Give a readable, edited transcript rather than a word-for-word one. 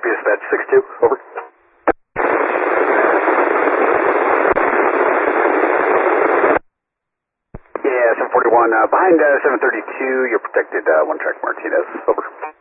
Dispatch 6-2, over. Yeah, 741, behind 732, you're protected, 1 track Martinez, over.